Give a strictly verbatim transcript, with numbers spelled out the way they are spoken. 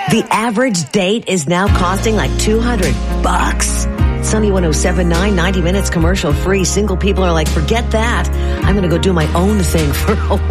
The average date is now costing like two hundred bucks. Sunny one oh seven point nine, ninety minutes commercial free. Single people are like, forget that. I'm going to go do my own thing for a